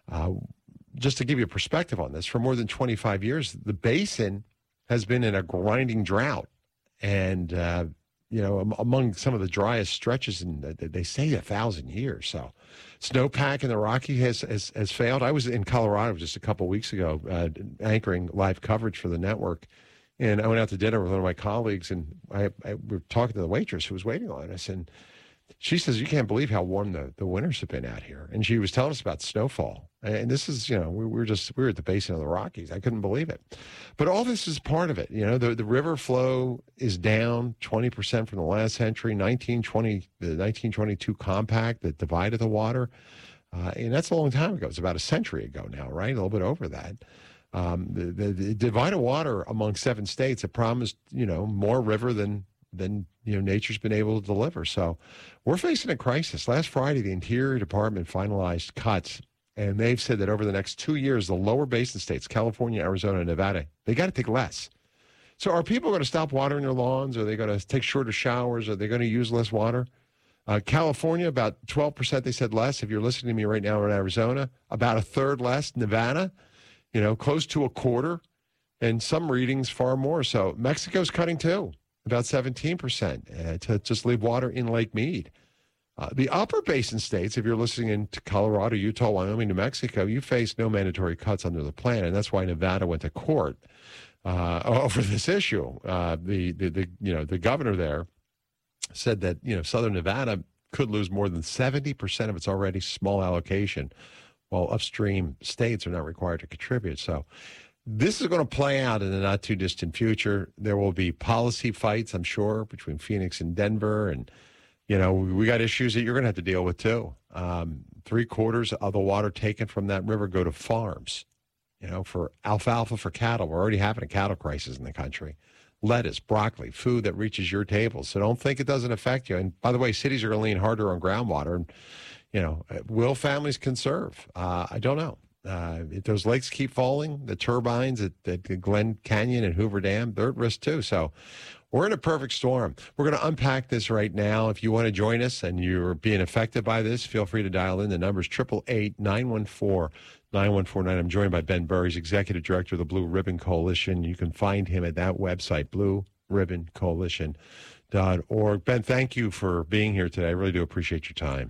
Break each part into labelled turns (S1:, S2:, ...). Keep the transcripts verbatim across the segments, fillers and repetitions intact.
S1: Uh, just to give you a perspective on this, for more than twenty-five years, the basin has been in a grinding drought. And, uh, you know, am- among some of the driest stretches in, the, they say, a thousand years. So snowpack in the Rocky has, has, has failed. I was in Colorado just a couple weeks ago uh, anchoring live coverage for the network. And I went out to dinner with one of my colleagues, and I, I we were talking to the waitress who was waiting on us. And she says, you can't believe how warm the, the winters have been out here. And she was telling us about snowfall. And this is, you know, we, we were just, we were at the basin of the Rockies. I couldn't believe it. But all this is part of it. You know, the, the river flow is down twenty percent from the last century, nineteen twenty, the nineteen twenty-two compact that divided the water. Uh, and that's a long time ago. It's about a century ago now, right? A little bit over that. Um, the, the, the divided water among seven states that promised, you know, more river than than you know nature's been able to deliver. So we're facing a crisis. Last Friday, the Interior Department finalized cuts, and they've said that over the next two years, the lower basin states, California, Arizona, and Nevada, they got to take less. So are people going to stop watering their lawns? Are they going to take shorter showers? Are they going to use less water? Uh, California, about twelve percent, they said less. If you're listening to me right now in Arizona, about a third less. Nevada, you know, close to a quarter, and some readings far more. So Mexico's cutting too, about seventeen percent, uh, to just leave water in Lake Mead. Uh, the upper basin states, if you're listening into Colorado, Utah, Wyoming, New Mexico, you face no mandatory cuts under the plan, and that's why Nevada went to court uh, over this issue. Uh, the, the the you know the governor there said that you know Southern Nevada could lose more than seventy percent of its already small allocation, while upstream states are not required to contribute. So this is going to play out in the not too distant future. There will be policy fights, I'm sure, between Phoenix and Denver. And, you know, we got issues that you're going to have to deal with, too. Um, three quarters of the water taken from that river go to farms, you know, for alfalfa for cattle. We're already having a cattle crisis in the country. Lettuce, broccoli, food that reaches your table. So don't think it doesn't affect you. And by the way, cities are going to lean harder on groundwater. And, you know, will families conserve? Uh, I don't know. Uh, if those lakes keep falling, the turbines at, at Glen Canyon and Hoover Dam, they're at risk too. So we're in a perfect storm. We're going to unpack this right now. If you want to join us and you're being affected by this, feel free to dial in. The number is eight eight eight, nine one four, nine one four nine. I'm joined by Ben Burry, he's Executive Director of the Blue Ribbon Coalition. You can find him at that website, blue ribbon coalition dot org. Ben, thank you for being here today. I really do appreciate your time.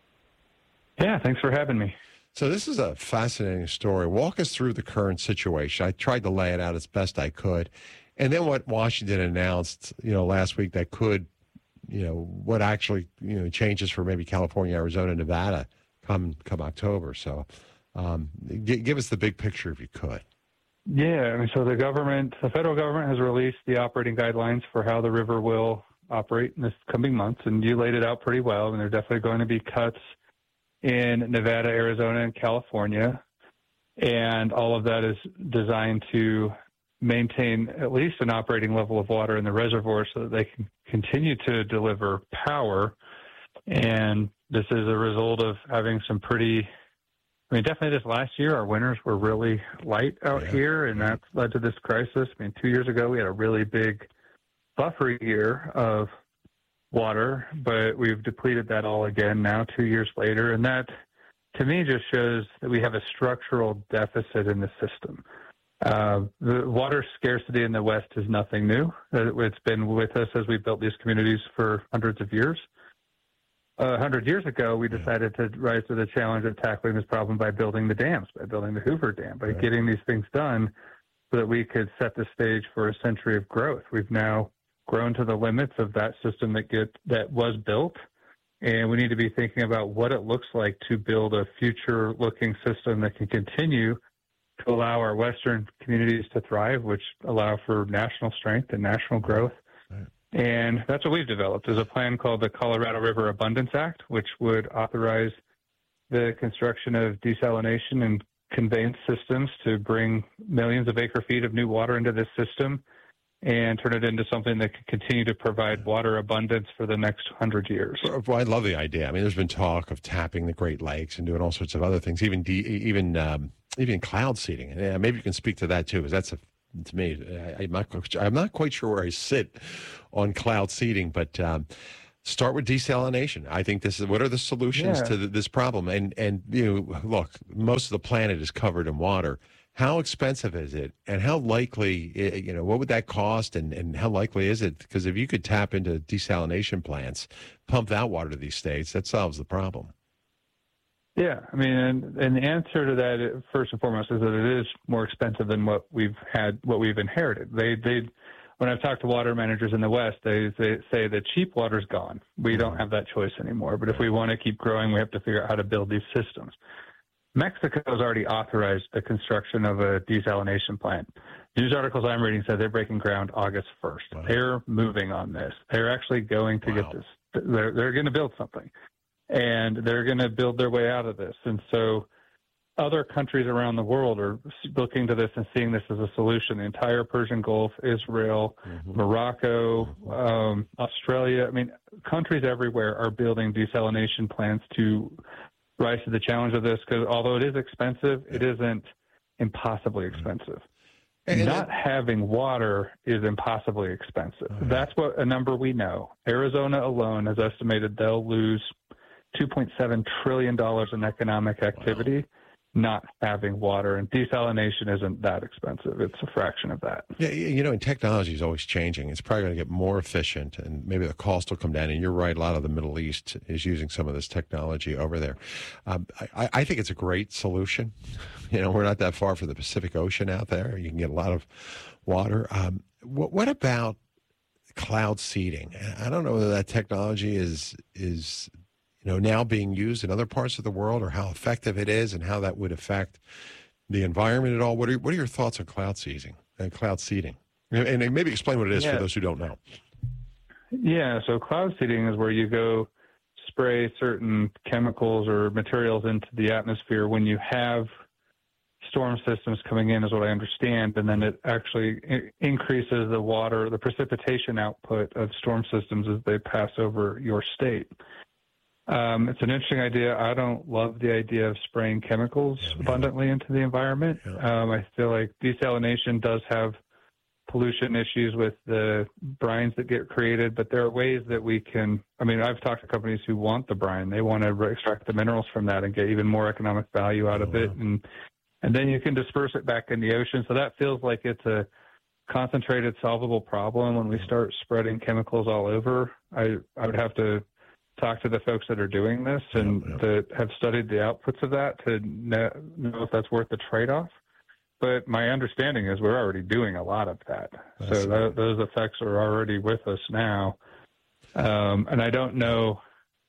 S2: Yeah, thanks for having me.
S1: So this is a fascinating story. Walk us through the current situation. I tried to lay it out as best I could. And then what Washington announced, you know, last week that could, you know, what actually, you know, changes for maybe California, Arizona, Nevada come come October. So um, g- give us the big picture if you could.
S2: Yeah, I mean, so the government, the federal government has released the operating guidelines for how the river will operate in this coming months. And you laid it out pretty well. And there are definitely going to be cuts in Nevada, Arizona, and California. And all of that is designed to maintain at least an operating level of water in the reservoir so that they can continue to deliver power. And this is a result of having some pretty, I mean, definitely this last year, our winters were really light out
S1: yeah.
S2: here, and that led to this crisis. I mean, two years ago, we had a really big buffer year of water, but we've depleted that all again now two years later. And that, to me, just shows that we have a structural deficit in the system. Uh, the water scarcity in the West is nothing new. It's been with us as we built these communities for hundreds of years. A hundred years ago, we decided to rise to the challenge of tackling this problem by building the dams, by building the Hoover Dam, by right. getting these things done so that we could set the stage for a century of growth. We've now grown to the limits of that system that get that was built, and we need to be thinking about what it looks like to build a future-looking system that can continue to allow our Western communities to thrive, which allow for national strength and national growth. Right. And that's what we've developed, is a plan called the Colorado River Abundance Act, which would authorize the construction of desalination and conveyance systems to bring millions of acre feet of new water into this system and turn it into something that can continue to provide water abundance for the next hundred years.
S1: Well, I love the idea. I mean, there's been talk of tapping the Great Lakes and doing all sorts of other things, even de- even um, even cloud seeding. And yeah, maybe you can speak to that too, because that's a, to me, I, I'm not I'm not quite sure where I sit on cloud seeding. But um, Start with desalination. I think this is what are the solutions
S2: Yeah.
S1: to the, this problem? And and you know, look, most of the planet is covered in water. How expensive is it, and how likely? i- You know, what would that cost, and and how likely is it? Because if you could tap into desalination plants, pump that water to these states, that solves the problem.
S2: Yeah, I mean, and, and the answer to that, uh, first and foremost, is that it is more expensive than what we've had, what we've inherited. They, they, when I've talked to water managers in the West, they, they say that cheap water's gone. We don't have that choice anymore. But if we want to keep growing, we have to figure out how to build these systems. Mexico has already authorized the construction of a desalination plant. News articles I'm reading said they're breaking ground August first.
S1: Wow.
S2: They're moving on this. They're actually going to
S1: Wow.
S2: get this. They're, they're going to build something. And they're going to build their way out of this. And so other countries around the world are looking to this and seeing this as a solution. The entire Persian Gulf, Israel,
S1: Mhm.
S2: Morocco, um, Australia. I mean, countries everywhere are building desalination plants to rise to the challenge of this because although it is expensive, it isn't impossibly expensive.
S1: And-
S2: Not having water is impossibly expensive.
S1: Oh, yeah.
S2: That's what a number we know. Arizona alone has estimated they'll lose two point seven trillion dollars in economic activity not having water. And desalination isn't that expensive. It's a fraction of that.
S1: Yeah, you know, and technology is always changing. It's probably going to get more efficient, and maybe the cost will come down. And you're right, a lot of the Middle East is using some of this technology over there. Um, I, I think it's a great solution. You know, we're not that far from the Pacific Ocean out there. You can get a lot of water. Um, what, what about cloud seeding? I don't know whether that technology is is you know now being used in other parts of the world, or how effective it is, and how that would affect the environment at all. What are what are your thoughts on cloud seeding and cloud seeding? And, and maybe explain what it is
S2: Yeah.
S1: for those who don't know.
S2: Yeah, so cloud seeding is where you go spray certain chemicals or materials into the atmosphere when you have storm systems coming in, is what I understand, and then it actually i- increases the water, the precipitation output of storm systems as they pass over your state. Um, it's an interesting idea. I don't love the idea of spraying chemicals
S1: Yeah, me
S2: abundantly into the environment.
S1: Yeah.
S2: Um, I feel like desalination does have pollution issues with the brines that get created, but there are ways that we can. I mean, I've talked to companies who want the brine; they want to extract the minerals from that and get even more economic value out
S1: Oh,
S2: of it,
S1: wow.
S2: and and then you can disperse it back in the ocean. So that feels like it's a concentrated, solvable problem. When we start spreading chemicals all over, I I would have to talk to the folks that are doing this and
S1: Yeah, yeah.
S2: that have studied the outputs of that to know, know if that's worth the trade-off. But my understanding is we're already doing a lot of that. So
S1: Fascinating.
S2: tho- those effects are already with us now. Um, and I don't know,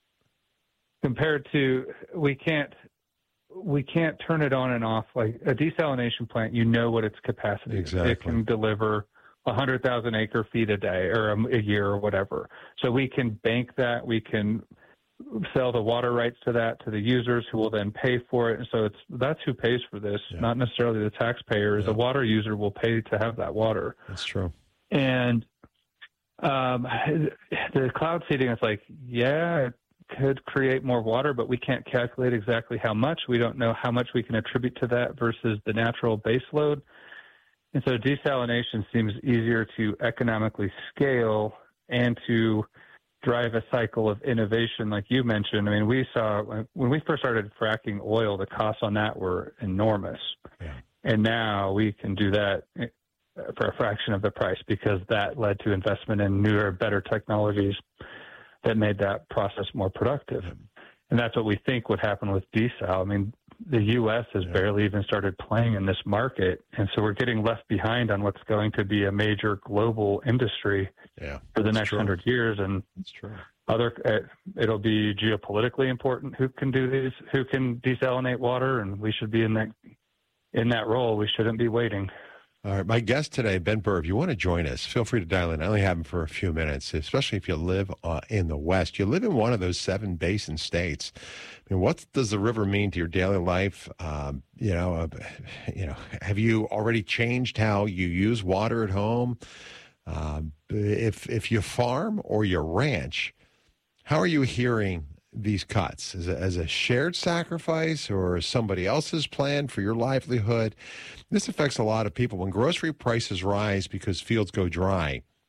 S2: compared to, we can't, we can't turn it on and off. Like a desalination plant, you know what its capacity is. It
S1: Exactly.
S2: can deliver one hundred thousand acre feet a day or a, a year or whatever. So we can bank that. We can sell the water rights to that to the users who will then pay for it. And so it's that's who pays for this,
S1: Yeah.
S2: not necessarily the taxpayers.
S1: Yeah.
S2: The water user will pay to have that water.
S1: That's true.
S2: And um, the cloud seeding is like, yeah, it could create more water, but we can't calculate exactly how much. We don't know how much we can attribute to that versus the natural base load. And so desalination seems easier to economically scale and to drive a cycle of innovation like you mentioned. I mean, we saw when we first started fracking oil, the costs on that were enormous.
S1: Yeah.
S2: And now we can do that for a fraction of the price because that led to investment in newer, better technologies that made that process more productive.
S1: Yeah.
S2: And that's what we think would happen with desal. I mean, the U S has
S1: Yeah.
S2: barely even started playing in this market. And so we're getting left behind on what's going to be a major global industry
S1: Yeah.
S2: for the
S1: That's
S2: next
S1: true.
S2: hundred years. And
S1: That's true.
S2: other, uh, it'll be geopolitically important who can do these, who can desalinate water. And we should be in that, in that role. We shouldn't be waiting.
S1: All right, my guest today, Ben Burr. If you want to join us, feel free to dial in. I only have him for a few minutes, especially if you live uh, in the West. You live in one of those seven basin states. I mean, what does the river mean to your daily life? Um, you know, uh, you know, have you already changed how you use water at home? Um, if if you farm or you ranch, how are you hearing these cuts? As a, as a shared sacrifice or somebody else's plan for your livelihood? This affects a lot of people. When grocery prices rise because fields go dry,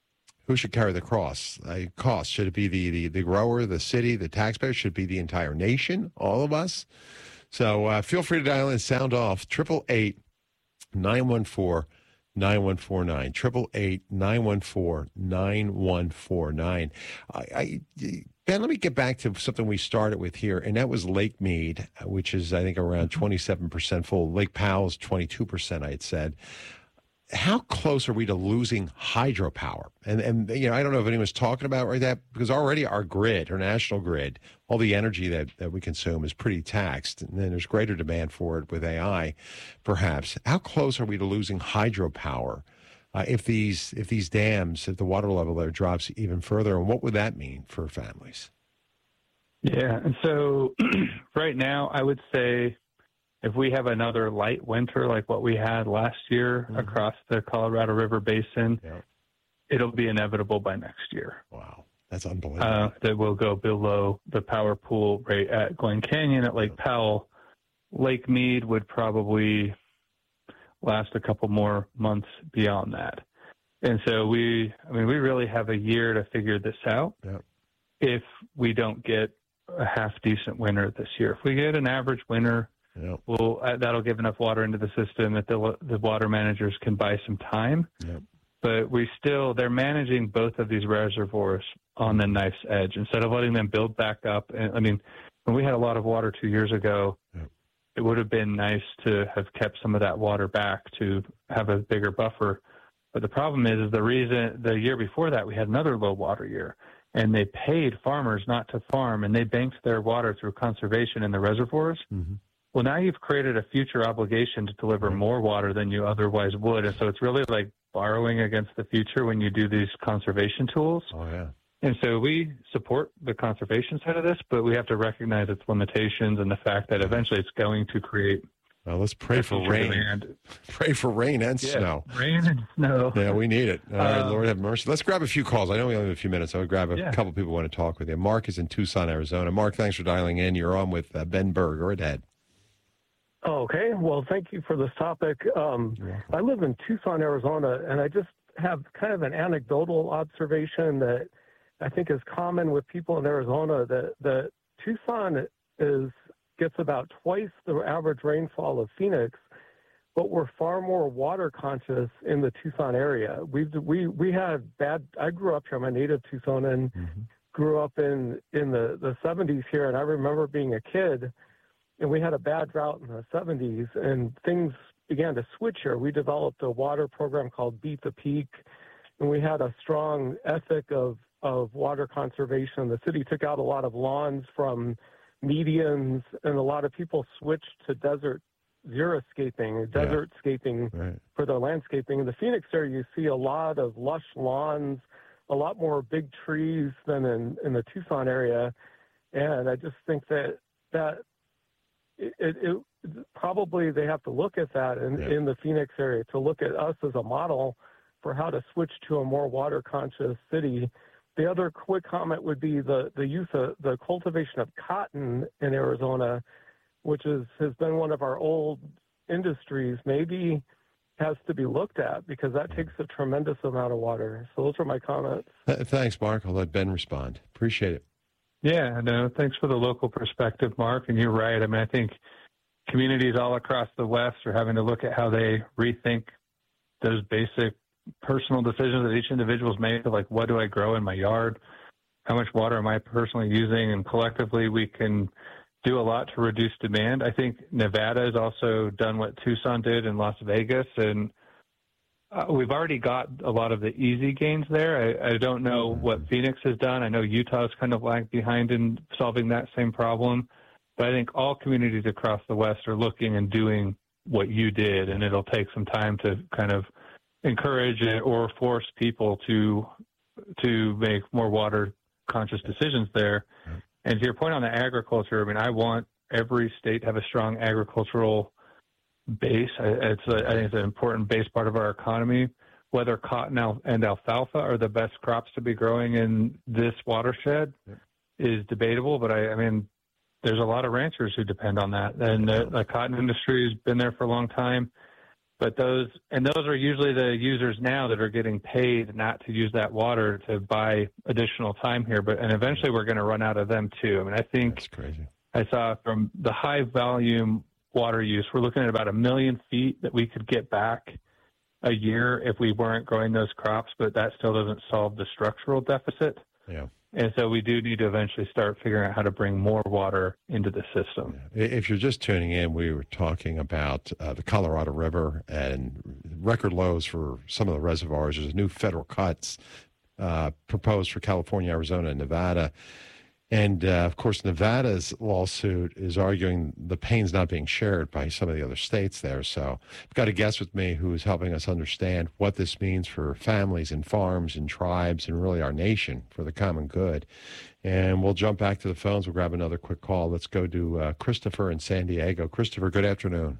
S1: who should carry the cross? Uh, cost? Should it be the, the, the grower, the city, the taxpayer? Should it be the entire nation, all of us? So uh, feel free to dial in, sound off, eight eight eight, nine one four, nine one four nine, eight eight eight, nine one four, nine one four nine. I, I, Ben, let me get back to something we started with here, and that was Lake Mead, which is, I think, around twenty-seven percent full. Lake Powell's twenty-two percent, I had said. How close are we to losing hydropower? And, and you know, I don't know if anyone's talking about right that, because already our grid, our national grid, all the energy that, that we consume is pretty taxed, and then there's greater demand for it with A I, perhaps. How close are we to losing hydropower uh, if these if these dams, if the water level there drops even further, and what would that mean for families?
S2: Yeah, and so right now I would say if we have another light winter like what we had last year mm-hmm. across the Colorado River Basin, yeah. it'll be inevitable by next year.
S1: Wow, that's unbelievable.
S2: Uh, that will go below the power pool rate at Glen Canyon at Lake Powell. Lake Mead would probably last a couple more months beyond that. And so we, I mean, we really have a year to figure this out yeah. if we don't get a half decent winter this year. If we get an average winter, Yep. Well, uh, that'll give enough water into the system that the the water managers can buy some time. Yep. But we still, they're managing both of these reservoirs on the knife's edge instead of letting them build back up. And I mean, when we had a lot of water two years ago, yep. it would have been nice to have kept some of that water back to have a bigger buffer. But the problem is, is the reason the year before that we had another low water year, and they paid farmers not to farm, and they banked their water through conservation in the reservoirs. Mm-hmm. Well, now you've created a future obligation to deliver more water than you otherwise would. And so it's really like borrowing against the future when you do these conservation tools.
S1: Oh, yeah.
S2: And so we support the conservation side of this, but we have to recognize its limitations and the fact that eventually it's going to create.
S1: Well, let's pray for rain. Demand. Pray for rain and
S2: yeah,
S1: snow.
S2: Rain and snow.
S1: Yeah, we need it. All right, um, Lord have mercy. Let's grab a few calls. I know we only have a few minutes. I would grab a yeah. couple people who want to talk with you. Mark is in Tucson, Arizona. Mark, thanks for dialing in. You're on with uh, Ben Berg. Go ahead.
S3: Okay. Well, thank you for this topic. Um, I live in Tucson, Arizona, and I just have kind of an anecdotal observation that I think is common with people in Arizona, that, that Tucson is gets about twice the average rainfall of Phoenix, but we're far more water conscious in the Tucson area. We've, we we had bad. I grew up here. I'm a native Tucsonan. Mm-hmm. Grew up in in the the seventies here, and I remember being a kid. And we had a bad drought in the seventies, and things began to switch here. We developed a water program called Beat the Peak, and we had a strong ethic of, of water conservation. The city took out a lot of lawns from medians, and a lot of people switched to desert xeriscaping, desert yeah. scaping right. for their landscaping. In the Phoenix area, you see a lot of lush lawns, a lot more big trees than in, in the Tucson area. And I just think that that It, it, it, probably they have to look at that in, yeah. in the Phoenix area to look at us as a model for how to switch to a more water conscious city. The other quick comment would be the, the use of the cultivation of cotton in Arizona, which is, has been one of our old industries, maybe has to be looked at because that takes a tremendous amount of water. So those are my comments.
S1: Thanks, Mark. I'll let Ben respond. Appreciate it.
S2: Yeah, no, thanks for the local perspective, Mark. And you're right. I mean, I think communities all across the West are having to look at how they rethink those basic personal decisions that each individual's made, like what do I grow in my yard? How much water am I personally using? And collectively, we can do a lot to reduce demand. I think Nevada has also done what Tucson did in Las Vegas, and Uh, we've already got a lot of the easy gains there. I, I don't know what Phoenix has done. I know Utah's kind of lagged behind in solving that same problem. But I think all communities across the West are looking and doing what you did, and it'll take some time to kind of encourage or force people to to make more water-conscious decisions there. And to your point on the agriculture, I mean, I want every state to have a strong agricultural base. It's a, I think it's an important base part of our economy. Whether cotton and alfalfa are the best crops to be growing in this watershed yeah. is debatable, but I, I mean, there's a lot of ranchers who depend on that. And the, the cotton industry has been there for a long time. But those, and those are usually the users now that are getting paid not to use that water to buy additional time here. But, and eventually we're going to run out of them too. I mean, I think
S1: That's crazy.
S2: I saw from the high volume water use, we're looking at about a million feet that we could get back a year if we weren't growing those crops, but that still doesn't solve the structural deficit.
S1: Yeah.
S2: And so we do need to eventually start figuring out how to bring more water into the system.
S1: If you're just tuning in, we were talking about uh, the Colorado River and record lows for some of the reservoirs. There's new federal cuts uh, proposed for California, Arizona, and Nevada. And, uh, of course, Nevada's lawsuit is arguing the pain's not being shared by some of the other states there. So I've got a guest with me who is helping us understand what this means for families and farms and tribes and really our nation for the common good. And we'll jump back to the phones. We'll grab another quick call. Let's go to uh, Christopher in San Diego. Christopher, good afternoon.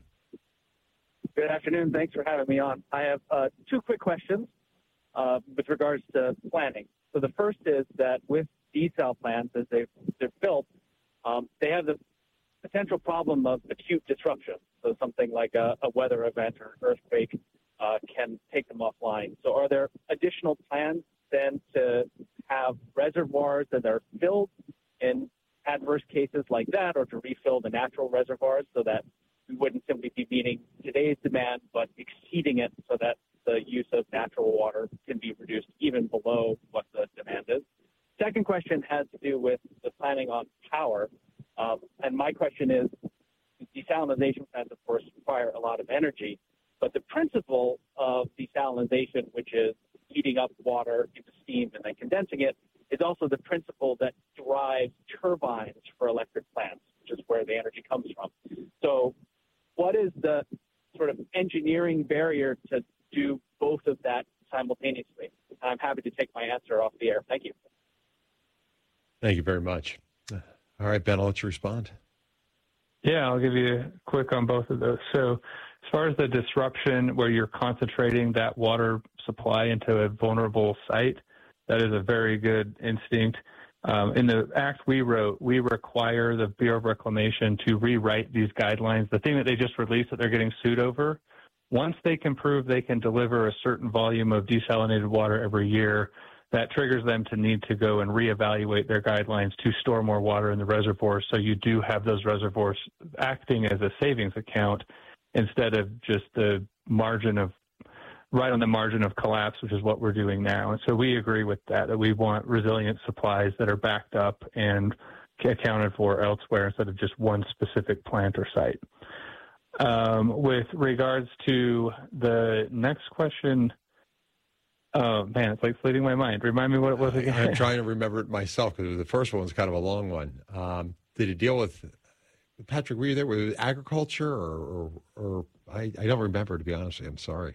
S4: Good afternoon. Thanks for having me on. I have uh, two quick questions uh, with regards to planning. So the first is that with desal plants, as they've, they're built, um, they have the potential problem of acute disruption. So something like a, a weather event or an earthquake uh, can take them offline. So are there additional plans then to have reservoirs that are filled in adverse cases like that, or to refill the natural reservoirs so that we wouldn't simply be meeting today's demand, but exceeding it so that the use of natural water can be reduced even below what the demand is? Second question has to do with the planning on power. Um, and my question is, desalination plants, of course, require a lot of energy, but the principle of desalination, which is heating up water into steam and then condensing it, is also the principle that drives turbines for electric plants, which is where the energy comes from. So what is the sort of engineering barrier to do both of that simultaneously? I'm happy to take my answer off the air. Thank you.
S1: Thank you very much. All right, Ben, I'll let you respond.
S2: Yeah, I'll give you a quick on both of those. So as far as the disruption where you're concentrating that water supply into a vulnerable site, that is a very good instinct. Um, in the act we wrote, we require the Bureau of Reclamation to rewrite these guidelines. The thing that they just released that they're getting sued over, once they can prove they can deliver a certain volume of desalinated water every year, that triggers them to need to go and reevaluate their guidelines to store more water in the reservoirs. So you do have those reservoirs acting as a savings account instead of just the margin of, right on the margin of collapse, which is what we're doing now. And so we agree with that, that we want resilient supplies that are backed up and accounted for elsewhere instead of just one specific plant or site. Um, with regards to the next question, oh, man, it's like fleeting my mind. Remind me what it was again.
S1: I'm trying to remember it myself because the first one was kind of a long one. Um, did it deal with, Patrick, were you there? Was it agriculture or, or, or I, I don't remember, to be honest with you. I'm sorry.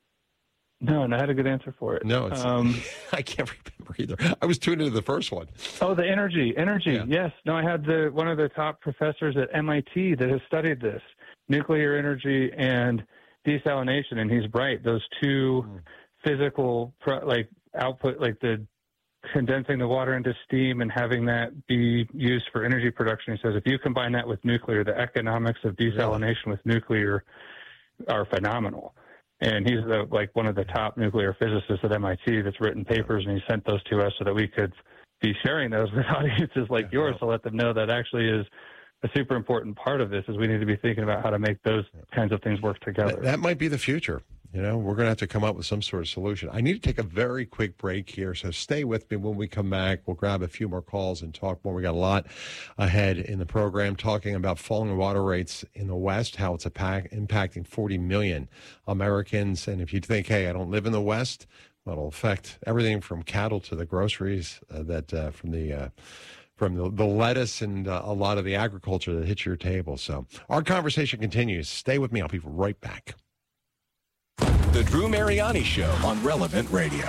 S2: No, and I had a good answer for it.
S1: No, it's,
S2: um,
S1: I can't remember either. I was tuned into the first one.
S2: Oh, the energy, energy.
S1: Yeah.
S2: Yes. No, I had the one of the top professors at M I T that has studied this, nuclear energy and desalination, and he's right. Those two mm. physical, like output, like the condensing the water into steam and having that be used for energy production. He says if you combine that with nuclear, the economics of desalination yeah. with nuclear are phenomenal. And he's the, like one of the top nuclear physicists at M I T that's written papers, and he sent those to us so that we could be sharing those with audiences like yeah, yours to let them know that actually is a super important part of this is we need to be thinking about how to make those kinds of things work together.
S1: That, that might be the future. You know, we're going to have to come up with some sort of solution. I need to take a very quick break here, so stay with me. When we come back, we'll grab a few more calls and talk more. We got a lot ahead in the program talking about falling water rates in the West, how it's a pack, impacting forty million Americans. And if you think, hey, I don't live in the West, well, it'll affect everything from cattle to the groceries uh, that uh, from the uh, from the, the lettuce and uh, a lot of the agriculture that hits your table. So our conversation continues. Stay with me. I'll be right back.
S5: The Drew Mariani Show on Relevant Radio.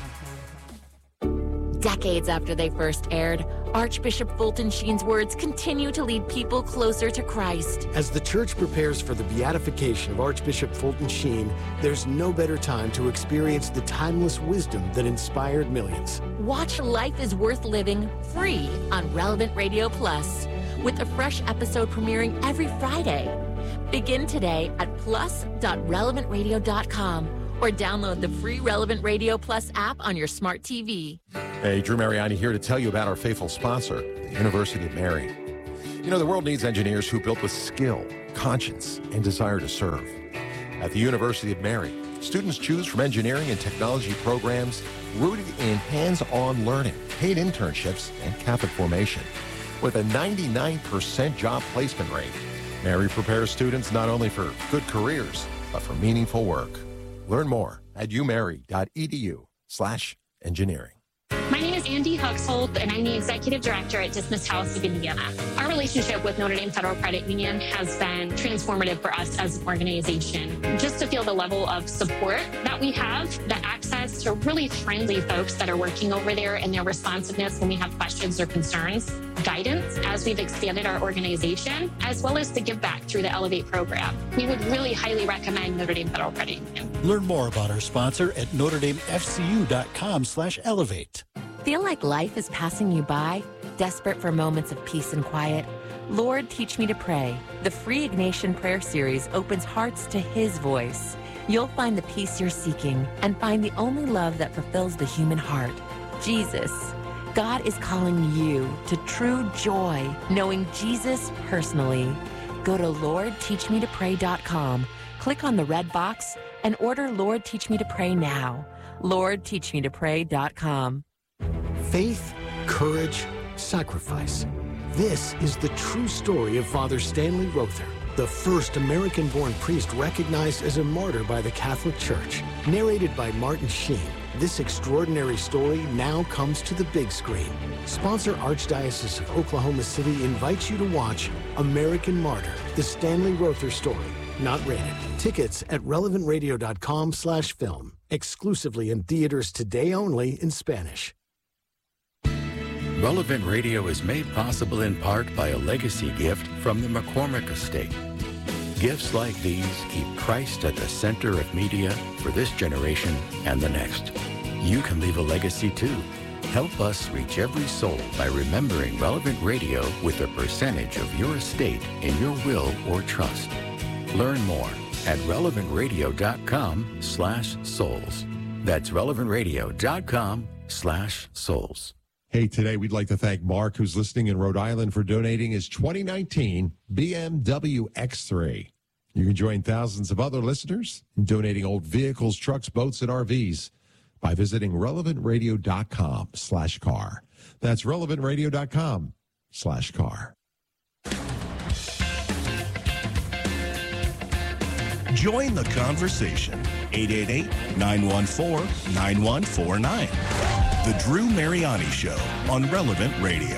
S6: Decades after they first aired, Archbishop Fulton Sheen's words continue to lead people closer to Christ.
S7: As the church prepares for the beatification of Archbishop Fulton Sheen, there's no better time to experience the timeless wisdom that inspired millions.
S6: Watch Life is Worth Living free on Relevant Radio Plus, with a fresh episode premiering every Friday. Begin today at plus dot relevant radio dot com or download the free Relevant Radio Plus app on your smart T V.
S1: Hey, Drew Mariani here to tell you about our faithful sponsor, the University of Mary. You know, the world needs engineers who built with skill, conscience, and desire to serve. At the University of Mary, students choose from engineering and technology programs rooted in hands-on learning, paid internships, and Catholic formation. With a ninety-nine percent job placement rate, Mary prepares students not only for good careers, but for meaningful work. Learn more at umary.edu slash engineering.
S8: My name is Andy Huxholt, and I'm the Executive Director at Dismiss House of Indiana. Our relationship with Notre Dame Federal Credit Union has been transformative for us as an organization. Just to feel the level of support that we have, the access to really friendly folks that are working over there and their responsiveness when we have questions or concerns, guidance as we've expanded our organization, as well as the give back through the Elevate program. We would really highly recommend Notre Dame Federal Credit Union.
S9: Learn more about our sponsor at notre dame f c u dot com slash elevate.
S6: Feel like life is passing you by? Desperate for moments of peace and quiet? Lord, Teach Me to Pray. The free Ignatian Prayer Series opens hearts to His voice. You'll find the peace you're seeking and find the only love that fulfills the human heart, Jesus. God is calling you to true joy, knowing Jesus personally. Go to lord teach me to pray dot com, click on the red box, and order Lord Teach Me to Pray now. lord teach me to pray dot com.
S7: Faith, courage, sacrifice. This is the true story of Father Stanley Rother, the first American-born priest recognized as a martyr by the Catholic Church. Narrated by Martin Sheen, this extraordinary story now comes to the big screen. Sponsor Archdiocese of Oklahoma City invites you to watch American Martyr, the Stanley Rother story. Not rated. Tickets at relevant radio dot com slash film. Exclusively in theaters today only in Spanish.
S10: Relevant Radio is made possible in part by a legacy gift from the McCormick Estate. Gifts like these keep Christ at the center of media for this generation and the next. You can leave a legacy too. Help us reach every soul by remembering Relevant Radio with a percentage of your estate in your will or trust. Learn more at relevant radio dot com slash souls. That's relevant radio dot com slash souls.
S1: Hey, today we'd like to thank Mark, who's listening in Rhode Island, for donating his twenty nineteen B M W X three. You can join thousands of other listeners in donating old vehicles, trucks, boats, and R Vs by visiting relevant radio dot com slash car. That's relevant radio dot com slash car.
S11: Join the conversation. eight eight eight, nine one four, nine one four nine. The Drew Mariani Show on Relevant Radio.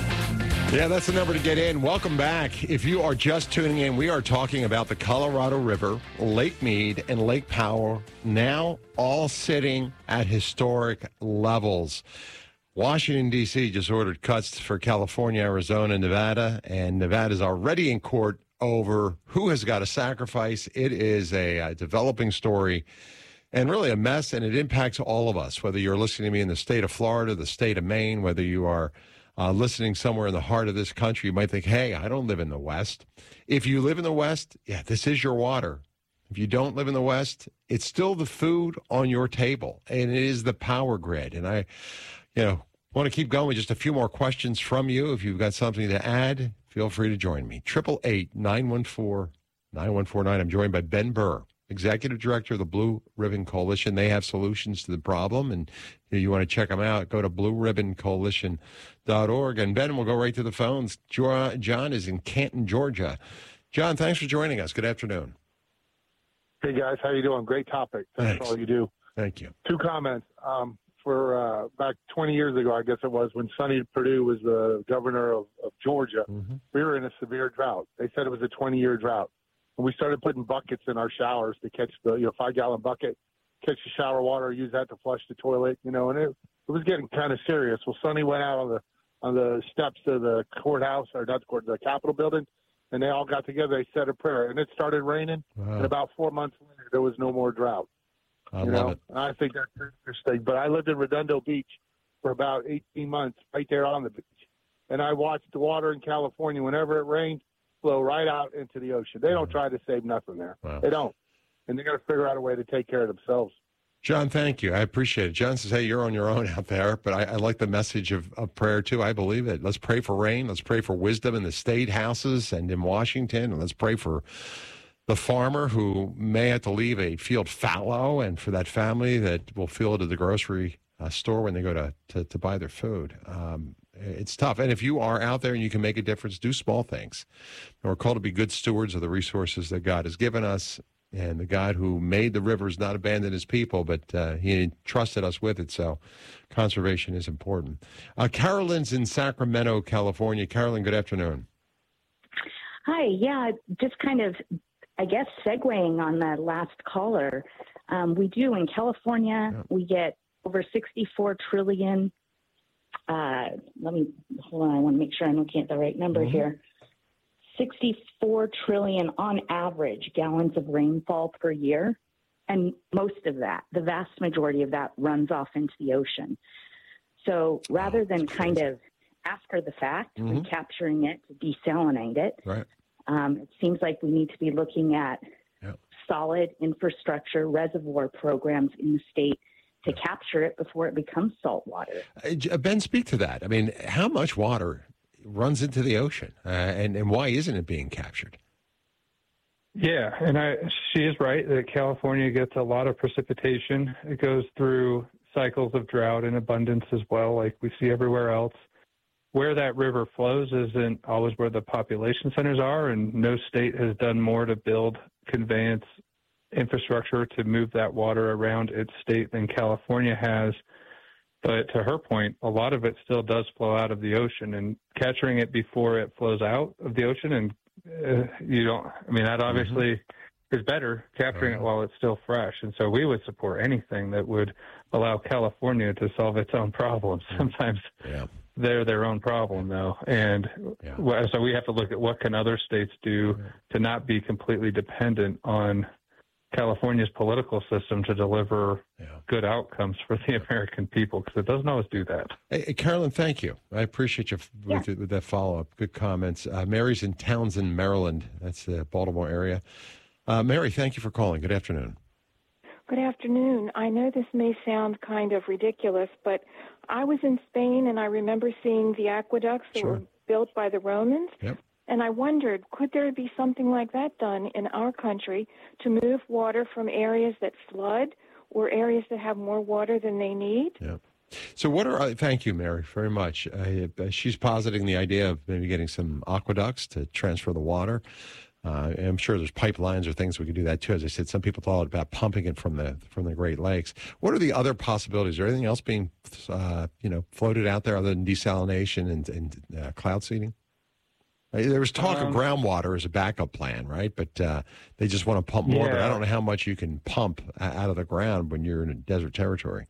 S1: Yeah, that's the number to get in. Welcome back. If you are just tuning in, we are talking about the Colorado River, Lake Mead, and Lake Powell, now all sitting at historic levels. Washington, D C just ordered cuts for California, Arizona, Nevada, and Nevada's already in court over who has got to sacrifice. It is a, a developing story and really a mess, and it impacts all of us, whether you're listening to me in the state of Florida, the state of Maine, whether you are uh, listening somewhere in the heart of this country. You might think, hey, I don't live in the West. If you live in the West, yeah, this is your water. If you don't live in the West, it's still the food on your table, and it is the power grid. And I, you know, want to keep going. Just a few more questions from you. If you've got something to add, feel free to join me. eight eight eight, nine one four, nine one four nine. I'm joined by Ben Burr, Executive Director of the Blue Ribbon Coalition. They have solutions to the problem, and if you want to check them out, go to blue ribbon coalition dot org. And Ben, we'll go right to the phones. John is in Canton, Georgia. John, thanks for joining us. Good afternoon.
S12: Hey, guys. How you doing? Great topic. Thanks,
S1: Thanks.
S12: for all you do.
S1: Thank you.
S12: Two comments. Um, for uh, back twenty years ago, I guess it was, when Sonny Perdue was the governor of, of Georgia, mm-hmm. we were in a severe drought. They said it was a twenty-year drought. And we started putting buckets in our showers to catch the, you know, five-gallon bucket, catch the shower water, use that to flush the toilet, you know, and it, it was getting kind of serious. Well, Sonny went out on the on the steps of the courthouse, or not the court, the Capitol building, and they all got together. They said a prayer, and it started raining. Wow. And about four months later, there was no more drought.
S1: I
S12: you
S1: love
S12: know,
S1: it.
S12: and I think that's interesting. But I lived in Redondo Beach for about eighteen months, right there on the beach, and I watched the water in California. Whenever it rained, flow right out into the ocean. They don't try to save nothing there.
S1: Wow.
S12: They don't. And they got to figure out a way to take care of themselves.
S1: John, thank you. I appreciate it. John says, hey, you're on your own out there, but I, I like the message of, of prayer, too. I believe it. Let's pray for rain. Let's pray for wisdom in the state houses and in Washington. And let's pray for the farmer who may have to leave a field fallow, and for that family that will fill it at the grocery uh, store when they go to, to, to buy their food. Um, it's tough. And if you are out there and you can make a difference, do small things. And we're called to be good stewards of the resources that God has given us. And the God who made the rivers not abandon his people, but uh, he trusted us with it. So conservation is important. Uh, Carolyn's in Sacramento, California. Carolyn, good afternoon.
S13: Hi. Yeah, just kind of, I guess, segueing on the last caller. Um, we do in California, yeah. we get over sixty-four trillion. Uh, let me, hold on, I want to make sure I'm looking at the right number mm-hmm. here. sixty-four trillion on average gallons of rainfall per year. And most of that, the vast majority of that runs off into the ocean. So rather oh, than kind of after the fact, mm-hmm. recapturing it, desalinate it,
S1: right.
S13: um, it seems like we need to be looking at
S1: yep.
S13: solid infrastructure reservoir programs in the state to yep. capture it before it becomes salt water.
S1: Uh, Ben, speak to that. I mean, how much water runs into the ocean, uh, and, and why isn't it being captured?
S2: Yeah, and I, she is right that California gets a lot of precipitation. It goes through cycles of drought and abundance as well, like we see everywhere else. Where that river flows isn't always where the population centers are, and no state has done more to build conveyance infrastructure to move that water around its state than California has. But to her point, a lot of it still does flow out of the ocean, and capturing it before it flows out of the ocean, and uh, you don't, I mean, that obviously mm-hmm. is better, capturing mm-hmm. it while it's still fresh. And so we would support anything that would allow California to solve its own problems. Sometimes
S1: yeah.
S2: they're their own problem, though. And
S1: yeah.
S2: so we have to look at what can other states do mm-hmm. to not be completely dependent on California's political system to deliver
S1: yeah.
S2: good outcomes for the American people, because it doesn't always do that.
S1: Hey, Carolyn, thank you. I appreciate you
S13: yeah.
S1: with, with that follow-up. Good comments. Uh, Mary's in Townsend, Maryland. That's the Baltimore area. Uh, Mary, thank you for calling. Good afternoon.
S14: Good afternoon. I know this may sound kind of ridiculous, but I was in Spain, and I remember seeing the aqueducts that
S1: sure.
S14: were built by the Romans.
S1: Yep.
S14: And I wondered, could there be something like that done in our country to move water from areas that flood or areas that have more water than they need?
S1: Yeah. So what are, uh, thank you, Mary, very much. Uh, she's positing the idea of maybe getting some aqueducts to transfer the water. Uh, I'm sure there's pipelines or things we could do that too. As I said, some people thought about pumping it from the from the Great Lakes. What are the other possibilities? Is there anything else being, uh, you know, floated out there other than desalination and, and uh, cloud seeding? There was talk um, of groundwater as a backup plan, right? But uh, they just want to pump more.
S2: Yeah.
S1: But I don't know how much you can pump out of the ground when you're in a desert territory.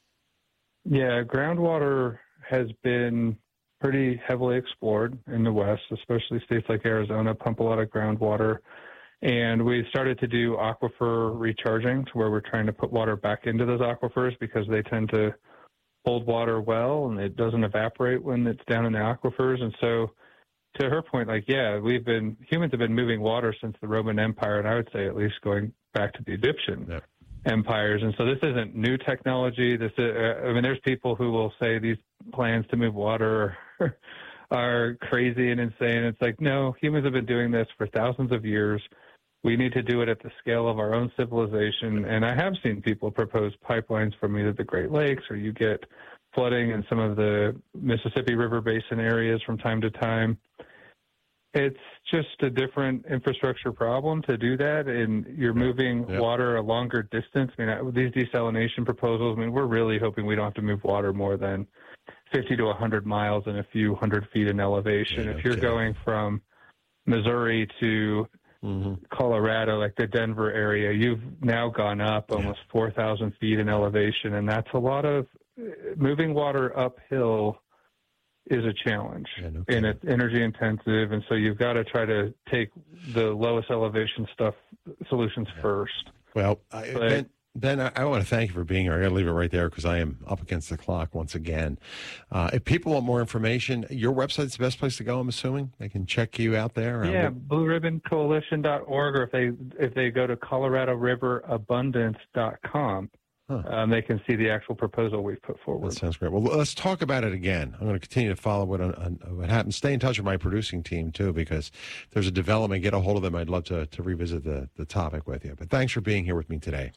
S2: Yeah, groundwater has been pretty heavily explored in the West, especially states like Arizona pump a lot of groundwater. And we started to do aquifer recharging, to where we're trying to put water back into those aquifers because they tend to hold water well and it doesn't evaporate when it's down in the aquifers. And so, to her point, like, yeah, we've been, humans have been moving water since the Roman Empire, and I would say at least going back to the Egyptian
S1: yeah.
S2: empires. And so this isn't new technology. This is, uh, I mean, there's people who will say these plans to move water are, are crazy and insane. It's like, no, humans have been doing this for thousands of years. We need to do it at the scale of our own civilization. And I have seen people propose pipelines from either the Great Lakes, or you get flooding in some of the Mississippi River Basin areas from time to time. It's just a different infrastructure problem to do that, and you're moving
S1: yeah.
S2: water a longer distance. I mean, these desalination proposals, I mean, we're really hoping we don't have to move water more than fifty to one hundred miles and a few hundred feet in elevation.
S1: Yeah,
S2: if you're
S1: okay.
S2: going from Missouri to
S1: mm-hmm.
S2: Colorado, like the Denver area, you've now gone up almost yeah. four thousand feet in elevation, and that's a lot of moving water uphill is a challenge,
S1: yeah, no
S2: and it's energy intensive, and so you've got to try to take the lowest elevation stuff solutions
S1: yeah.
S2: first.
S1: Well, I,
S2: but,
S1: Ben, Ben, I, I want to thank you for being here. I got to leave it right there because I am up against the clock once again. Uh, if people want more information, your website's the best place to go, I'm assuming? They can check you out there?
S2: Yeah, blue ribbon coalition dot org, or if they if they go to colorado river abundance dot com, huh. um, they can see the actual proposal we've put forward.
S1: That sounds great. Well, let's talk about it again. I'm going to continue to follow what, on, on, what happens. Stay in touch with my producing team, too, because if there's a development, get a hold of them. I'd love to, to revisit the, the topic with you. But thanks for being here with me today.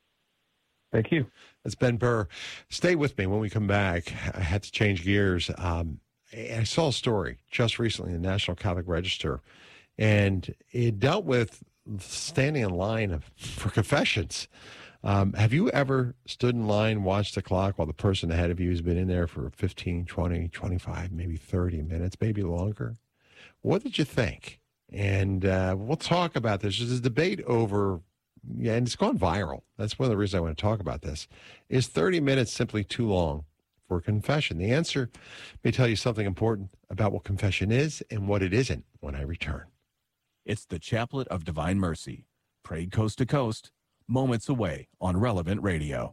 S2: Thank you.
S1: That's Ben Burr. Stay with me when we come back. I had to change gears. Um, I saw a story just recently in the National Catholic Register, and it dealt with standing in line for confessions. Um, have you ever stood in line, watched the clock while the person ahead of you has been in there for fifteen, twenty, twenty-five, maybe thirty minutes, maybe longer? What did you think? And uh, we'll talk about this. There's a debate over, yeah, and it's gone viral. That's one of the reasons I want to talk about this. Is thirty minutes simply too long for confession? The answer may tell you something important about what confession is and what it isn't when I return.
S5: It's the Chaplet of Divine Mercy, prayed coast to coast, moments away on Relevant Radio.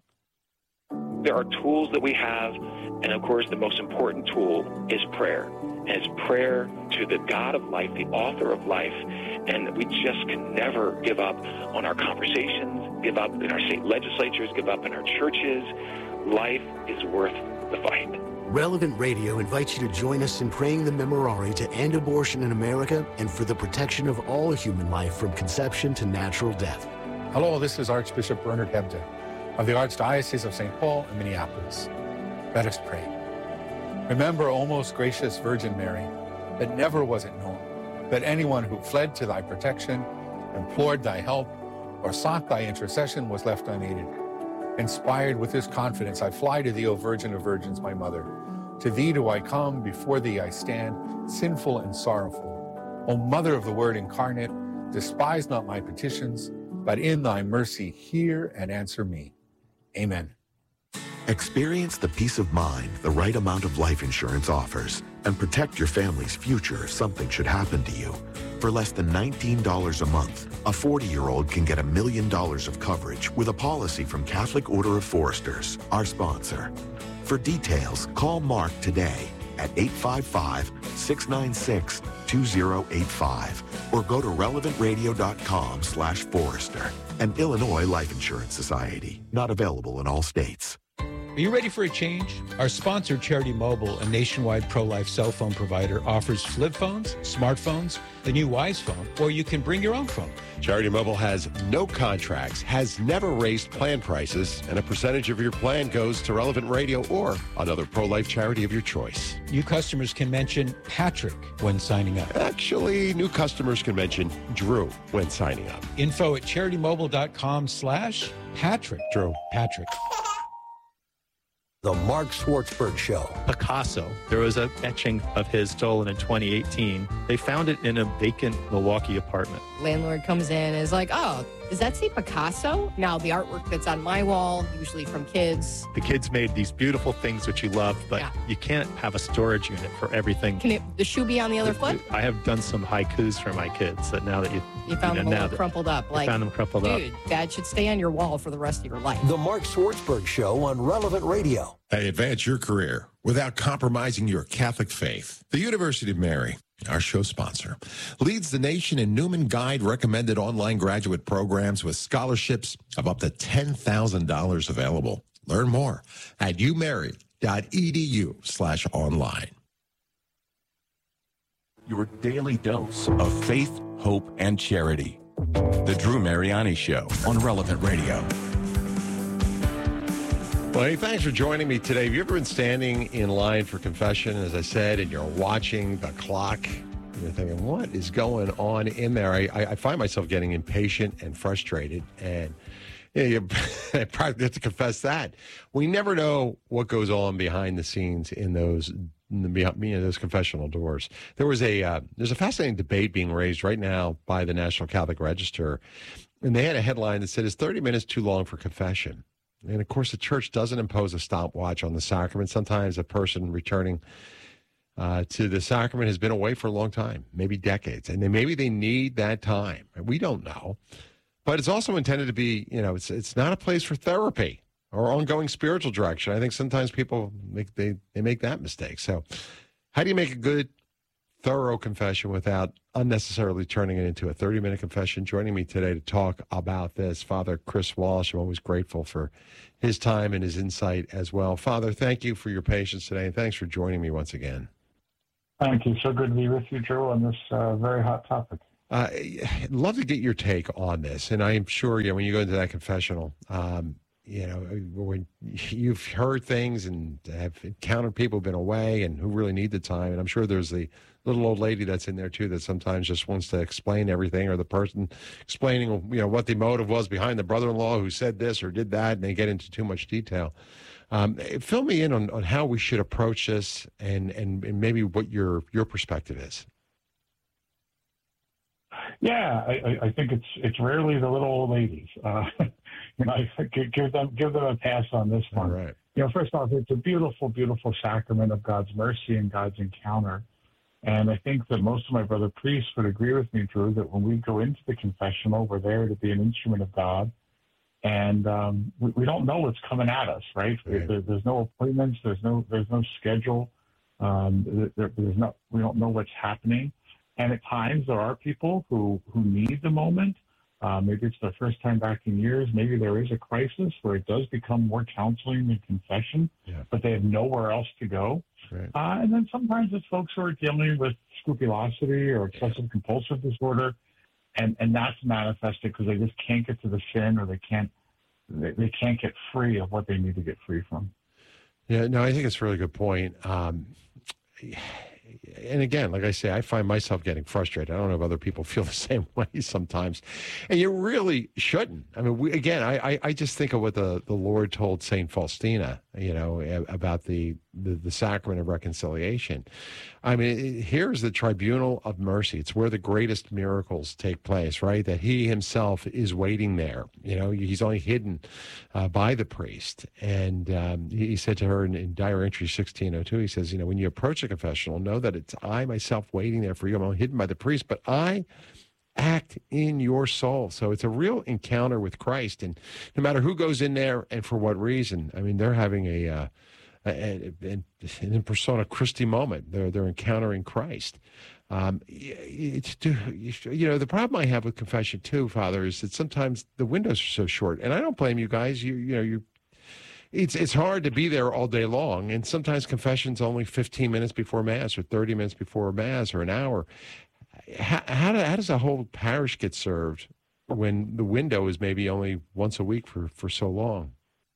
S15: There are tools that we have, and of course the most important tool is prayer. And it's prayer to the God of life, the author of life, and we just can never give up on our conversations, give up in our state legislatures, give up in our churches. Life is worth the fight.
S7: Relevant Radio invites you to join us in praying the Memorare to end abortion in America and for the protection of all human life from conception to natural death.
S16: Hello, this is Archbishop Bernard Hebda of the Archdiocese of Saint Paul and Minneapolis. Let us pray. Remember, O most gracious Virgin Mary, that never was it known that anyone who fled to thy protection, implored thy help, or sought thy intercession was left unaided. Inspired with this confidence, I fly to thee, O Virgin of Virgins, my mother. To thee do I come, before thee I stand, sinful and sorrowful. O Mother of the Word incarnate, despise not my petitions, but in thy mercy hear and answer me. Amen.
S17: Experience the peace of mind the right amount of life insurance offers and protect your family's future if something should happen to you. For less than nineteen dollars a month, a forty-year-old can get a million dollars of coverage with a policy from Catholic Order of Foresters, our sponsor. For details, call Mark today at eight five five, six nine six, two zero eight five or go to relevant radio dot com slash Forester. An Illinois Life Insurance Society. Not available in all states.
S18: Are you ready for a change? Our sponsor, Charity Mobile, a nationwide pro-life cell phone provider, offers flip phones, smartphones, the new Wise Phone, or you can bring your own phone.
S1: Charity Mobile has no contracts, has never raised plan prices, and a percentage of your plan goes to Relevant Radio or another pro-life charity of your choice.
S18: New customers can mention Patrick when signing up.
S1: Actually, new customers can mention Drew when signing up.
S18: Info at CharityMobile.com slash Patrick.
S1: Drew.
S18: Patrick.
S19: The Mark Schwartzberg Show.
S20: Picasso. There was an etching of his stolen in twenty eighteen. They found it in a vacant Milwaukee apartment.
S21: Landlord comes in and is like, oh, does that say Picasso? Now, the artwork that's on my wall, usually from kids.
S20: The kids made these beautiful things which you love, but yeah. you can't have a storage unit for everything.
S21: Can it, the shoe be on the other foot?
S20: I have done some haikus for my kids that now that you...
S21: You found
S20: you
S21: them
S20: know,
S21: a little
S20: that,
S21: crumpled up. Like,
S20: found them crumpled
S21: dude,
S20: up.
S21: Dude, that should stay on your wall for the rest of your life.
S19: The Mark Schwartzberg Show on Relevant Radio.
S22: Hey, advance your career without compromising your Catholic faith. The University of Mary, our show sponsor, leads the nation in Newman Guide recommended online graduate programs with scholarships of up to ten thousand dollars available. Learn more at umary.edu slash online.
S5: Your daily dose of faith, hope, and charity. The Drew Mariani Show on Relevant Radio.
S1: Well, hey, thanks for joining me today. Have you ever been standing in line for confession, as I said, and you're watching the clock? You're thinking, what is going on in there? I, I, I find myself getting impatient and frustrated, and yeah, you, I probably have to confess that. We never know what goes on behind the scenes in those in the, you know, those confessional doors. There was a uh, there's a fascinating debate being raised right now by the National Catholic Register, and they had a headline that said, "Is thirty minutes too long for confession?" And, of course, the church doesn't impose a stopwatch on the sacrament. Sometimes a person returning uh, to the sacrament has been away for a long time, maybe decades, and then maybe they need that time. We don't know. but it's also intended to be, you know, it's it's not a place for therapy or ongoing spiritual direction. I think sometimes people make they, they make that mistake. So how do you make a good, thorough confession without unnecessarily turning it into a thirty-minute confession? Joining me today to talk about this, Father Chris Walsh. I'm always grateful for his time and his insight as well. Father, thank you for your patience today, and thanks for joining me once again.
S3: Thank you. So good to be with you, Joe, on this uh, very hot topic.
S1: Uh, I'd love to get your take on this, and I'm sure, you know, when you go into that confessional, um, you know, when you've heard things and have encountered people who've been away and who really need the time, and I'm sure there's the little old lady that's in there too that sometimes just wants to explain everything, or the person explaining, you know, what the motive was behind the brother-in-law who said this or did that, and they get into too much detail. Um, fill me in on, on how we should approach this, and, and, and maybe what your your perspective is.
S3: Yeah, I, I think it's it's rarely the little old ladies. Uh, you know, I give them give them a pass on this one.
S1: All right.
S3: You know, first off, it's a beautiful, beautiful sacrament of God's mercy and God's encounter. And I think that most of my brother priests would agree with me, Drew, that when we go into the confessional, we're there to be an instrument of God. And um, we, we don't know what's coming at us, right? right. There, there's no appointments. There's no there's no schedule. Um, there, there's no we don't know what's happening. And at times there are people who, who need the moment. Uh, maybe it's their first time back in years. Maybe there is a crisis where it does become more counseling than confession, yeah. but they have nowhere else to go.
S1: Right.
S3: Uh, and then sometimes it's folks who are dealing with scrupulosity or excessive compulsive disorder, and, and that's manifested because they just can't get to the sin, or they can't they, they can't get free of what they need to get free from.
S1: Yeah, no, I think it's a really good point. Um, And again, like I say, I find myself getting frustrated. I don't know if other people feel the same way sometimes. And you really shouldn't. I mean, we, again, I, I, I just think of what the, the Lord told Saint Faustina, you know, about the, the, the sacrament of reconciliation. I mean, it, here's the tribunal of mercy. It's where the greatest miracles take place, right? That he himself is waiting there. You know, he's only hidden uh, by the priest. And um, he, he said to her in, in Diary Entry sixteen oh two, he says, you know, when you approach a confessional, know that it's I myself waiting there for you. I'm only hidden by the priest, but I act in your soul. So it's a real encounter with Christ. And no matter who goes in there and for what reason, I mean, they're having a, uh, a, a an in persona Christi moment. They're, they're encountering Christ. Um, it's, you know, the problem I have with confession too, Father, is that sometimes the windows are so short. And I don't blame you guys. You, you know, you It's it's hard to be there all day long, and sometimes confession's only fifteen minutes before Mass or thirty minutes before Mass or an hour. How, how, do, how does a whole parish get served when the window is maybe only once a week for, for so long?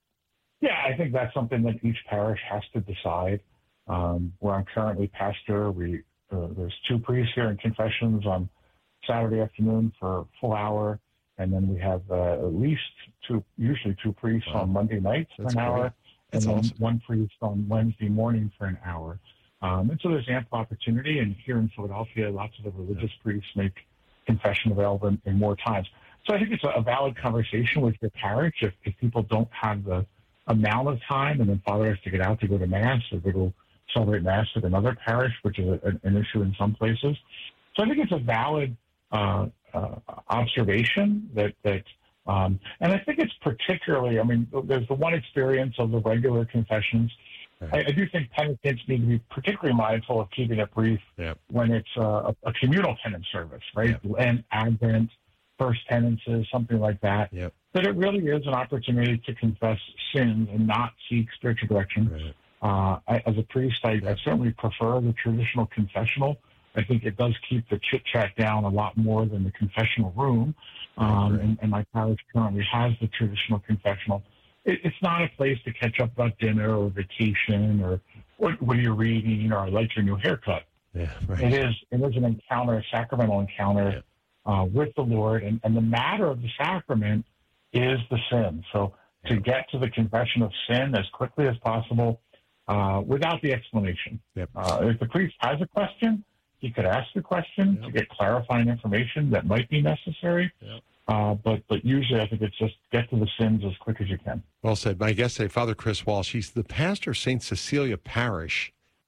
S3: Yeah, I think that's something that each parish has to decide. Um, where I'm currently pastor, we uh, there's two priests here in confessions on Saturday afternoon for a full hour. And then we have uh, at least two, usually two priests wow. on Monday nights for That's an hour, and then awesome. one priest on Wednesday morning for an hour. Um, and so there's ample opportunity. And here in Philadelphia, lots of the religious yeah. priests make confession available in, in more times. So I think it's a, a valid conversation with your parish. If, if people don't have the amount of time, and then Father has to get out to go to Mass or to go celebrate Mass at another parish, which is a, an issue in some places. So I think it's a valid uh, Uh, observation that that um, and I think it's particularly, I mean, there's the one experience of the regular confessions. Right. I, I do think penitents need to be particularly mindful of keeping it brief
S1: yep.
S3: when it's uh, a, a communal penance service, right?
S1: Yep.
S3: And Advent, first penances, something like that.
S1: Yep.
S3: That it really is an opportunity to confess sins and not seek spiritual direction.
S1: Right.
S3: Uh, I, as a priest, I, I certainly prefer the traditional confessional. I think it does keep the chit-chat down a lot more than the confessional room. Um, right. and, and my parish currently has the traditional confessional. It, it's not a place to catch up about dinner or vacation or what, what are you reading or I like your new haircut.
S1: Yeah, right.
S3: It is it is an encounter, a sacramental encounter yeah. uh, with the Lord. And, and the matter of the sacrament is the sin. So to yeah. get to the confession of sin as quickly as possible uh, without the explanation.
S1: Yep.
S3: Uh, if the priest has a question, he could ask the question yep. to get clarifying information that might be necessary.
S1: Yep.
S3: Uh, but but usually I think it's just get to the sins as quick as you can.
S1: Well said. My guest today, Father Chris Walsh. He's the pastor of Saint Cecilia Parish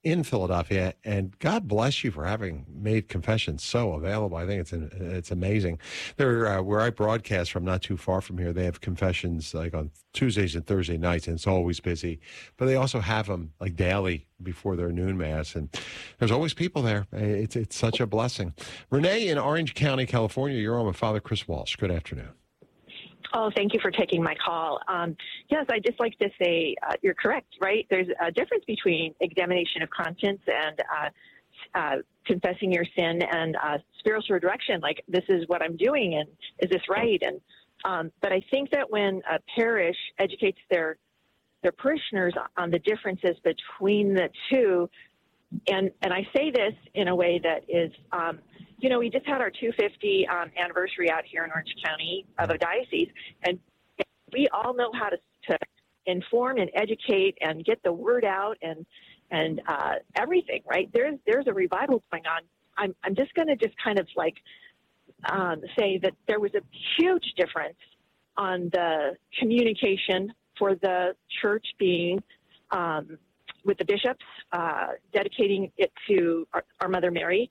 S1: in Philadelphia, and God bless you for having made confession so available. I think it's an, it's amazing. There, uh, where I broadcast from, not too far from here, they have confessions like on Tuesdays and Thursday nights, and it's always busy. But they also have them like daily before their noon mass, and there's always people there. It's it's such a blessing. Renee in Orange County, California, you're on with Father Chris Walsh. Good afternoon.
S4: Oh, thank you for taking my call. Um, yes, I'd just like to say uh, you're correct, right? There's a difference between examination of conscience and uh, uh, confessing your sin and uh, spiritual direction, like this is what I'm doing and is this right? And um, but I think that when a parish educates their their parishioners on the differences between the two, and, and I say this in a way that is um, you know, we just had our two hundred fiftieth um, anniversary out here in Orange County of a diocese, and we all know how to, to inform and educate and get the word out and and uh, everything, right? There's there's a revival going on. I'm I'm just going to just kind of like um, say that there was a huge difference on the communication for the church being um, with the bishops uh, dedicating it to our, our Mother Mary.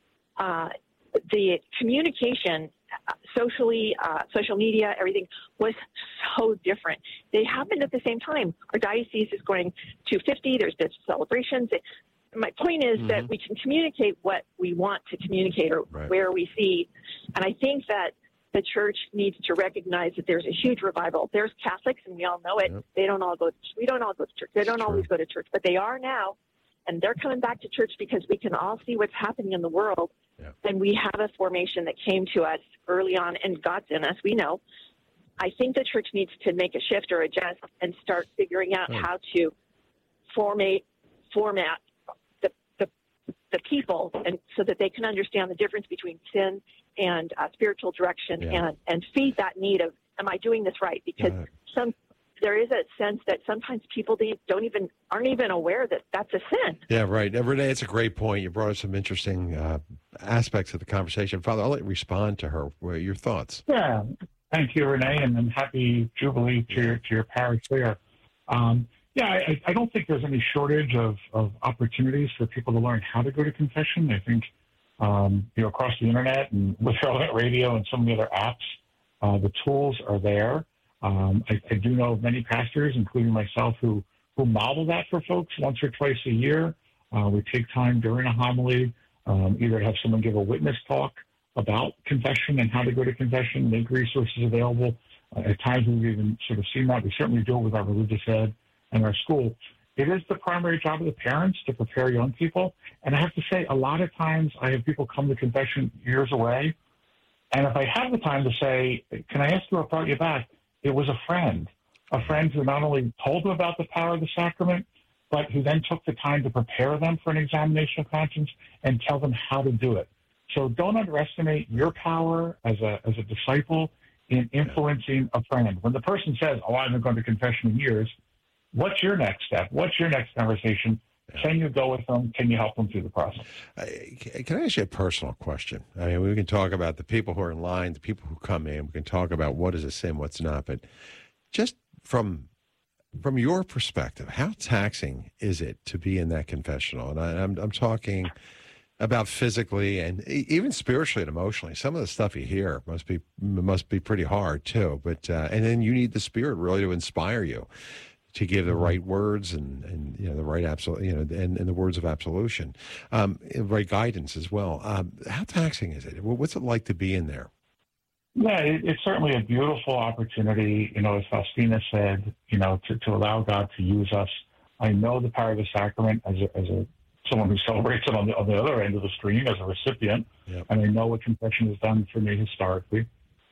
S4: Uh, the communication uh, socially, uh, social media, everything was so different. They happened at the same time. Our diocese is going to fifty. There's this celebrations. My point is mm-hmm. that we can communicate what we want to communicate or right. where we see. And I think that the church needs to recognize that there's a huge revival. There's Catholics, and we all know it. Yep. They don't all go. We don't all go to church. They don't That's always true. go to church, but they are now. And they're coming back to church because we can all see what's happening in the world. Yeah. And we have a formation that came to us early on, and God's in us, we know. I think the church needs to make a shift or adjust and start figuring out right. how to formate, format the, the the people, and so that they can understand the difference between sin and uh, spiritual direction, yeah. and, and feed that need of, am I doing this right? Because yeah. some there is a sense that sometimes people don't even aren't even aware that that's a sin. Yeah, right. Renee, it's a great point. You brought up some interesting uh, aspects of the conversation. Father, I'll let you respond to her. What are your thoughts?
S3: Yeah, thank you, Renee, and then happy Jubilee to your, to your parish there. Um, yeah, I, I don't think there's any shortage of, of opportunities for people to learn how to go to confession. I think, um, you know, across the internet and with Relevant Radio and some of the other apps, uh, the tools are there. Um, I, I do know of many pastors, including myself, who, who model that for folks once or twice a year. Uh, we take time during a homily, um, either to have someone give a witness talk about confession and how to go to confession, make resources available. Uh, at times we've even sort of seen that. We certainly do it with our religious ed and our school. It is the primary job of the parents to prepare young people. And I have to say, a lot of times I have people come to confession years away. And if I have the time to say, can I ask you what brought you back? It was a friend, a friend who not only told them about the power of the sacrament, but who then took the time to prepare them for an examination of conscience and tell them how to do it. So don't underestimate your power as a as a disciple in influencing a friend. When the person says, oh, I haven't gone to confession in years, what's your next step? What's your next conversation? Can you go with them? Can you help them through the process?
S1: Uh, can I ask you a personal question? I mean, we can talk about the people who are in line, the people who come in. We can talk about what is a sin, what's not. But just from from your perspective, how taxing is it to be in that confessional? And I, I'm I'm talking about physically and even spiritually and emotionally. Some of the stuff you hear must be must be pretty hard too. But uh, and then you need the Spirit really to inspire you to give the right words and, and you know the right absolute you know and, and the words of absolution, um, right guidance as well. Um, how taxing is it? What's it like to be in there?
S3: Yeah, it, it's certainly a beautiful opportunity. You know, as Faustina said, you know, to, to allow God to use us. I know the power of the sacrament as a, as a someone who celebrates it on the on the other end of the screen as a recipient, yep. and I know what confession has done for me historically.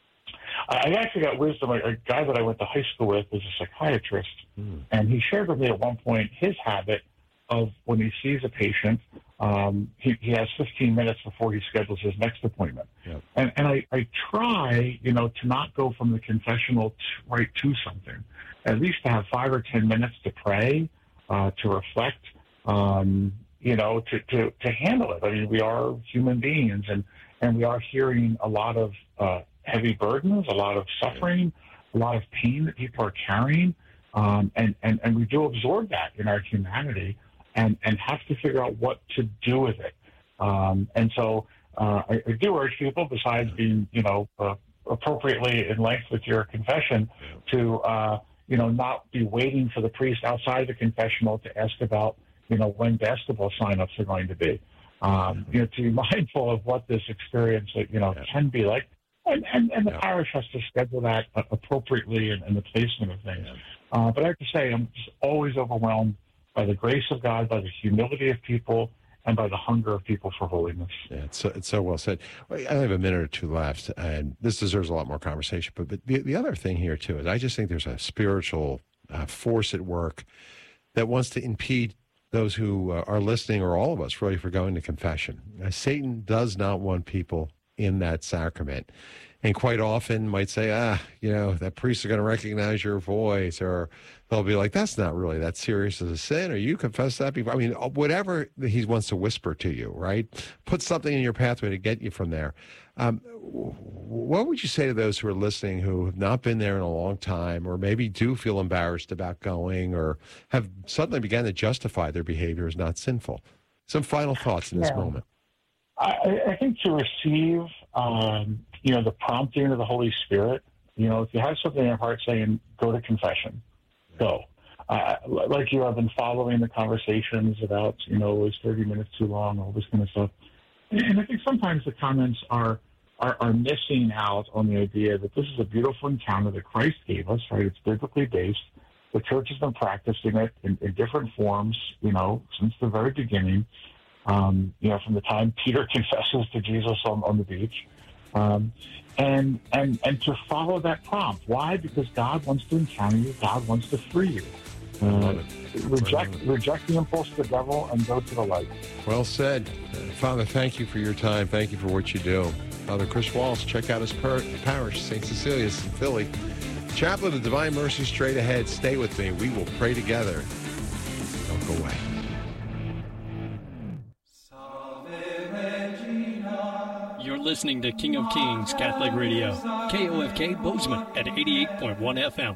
S3: I actually got wisdom. A, a guy that I went to high school with is a psychiatrist, mm. and he shared with me at one point his habit of when he sees a patient, um, he, he has fifteen minutes before he schedules his next appointment. Yep. And, and I, I try, you know, to not go from the confessional to, right to something, at least to have five or ten minutes to pray, uh, to reflect, um, you know, to, to, to handle it. I mean, we are human beings, and, and we are hearing a lot of uh, heavy burdens, a lot of suffering, a lot of pain that people are carrying. Um, and, and, and we do absorb that in our humanity. and, and have to figure out what to do with it. Um, and so uh, I, I do urge people, besides being, you know, uh, appropriately in length with your confession, to, uh, you know, not be waiting for the priest outside the confessional to ask about, you know, when vestibule signups are going to be. Um, you know, to be mindful of what this experience, you know, can be like. And, and, and the yeah. parish has to schedule that appropriately and, and the placement of things. Yeah. Uh, but I have to say, I'm just always overwhelmed by the grace of God, by the humility of people, and by the hunger of people for holiness.
S1: Yeah, it's so, it's so well said. I have a minute or two left, and this deserves a lot more conversation. But, but the, the other thing here, too, is I just think there's a spiritual uh, force at work that wants to impede those who uh, are listening, or all of us, really, for going to confession. Uh, Satan does not want people in that sacrament, and quite often might say, ah, you know, that priest is going to recognize your voice, or they'll be like, that's not really that serious as a sin, or you confess that before. I mean, whatever he wants to whisper to you, right? Put something in your pathway to get you from there. Um, what would you say to those who are listening who have not been there in a long time, or maybe do feel embarrassed about going, or have suddenly began to justify their behavior as not sinful? Some final thoughts in this yeah. moment.
S3: I, I think to receive, um, you know, the prompting of the Holy Spirit, you know, if you have something in your heart saying, go to confession, go. Uh, like you, I've been following the conversations about, you know, is thirty minutes too long, all this kind of stuff. And, and I think sometimes the comments are, are, are missing out on the idea that this is a beautiful encounter that Christ gave us, right? It's biblically based. The church has been practicing it in, in different forms, you know, since the very beginning. Um, you know, from the time Peter confesses to Jesus on, on the beach, um, and and and to follow that prompt. Why? Because God wants to encounter you. God wants to free you. Uh, reject reject the impulse of the devil and go to the light.
S1: Well said, uh, Father. Thank you for your time. Thank you for what you do, Father Chris Walsh. Check out his per- parish, Saint Cecilia's in Philly. Chaplain of Divine Mercy, straight ahead. Stay with me. We will pray together. Don't go away.
S8: You're listening to King of Kings Catholic Radio, K O F K Bozeman at eighty-eight point one F M.